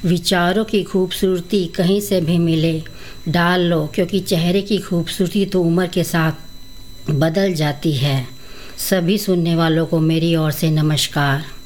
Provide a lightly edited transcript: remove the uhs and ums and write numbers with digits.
विचारों की खूबसूरती कहीं से भी मिले डाल लो, क्योंकि चेहरे की खूबसूरती तो उम्र के साथ बदल जाती है। सभी सुनने वालों को मेरी ओर से नमस्कार।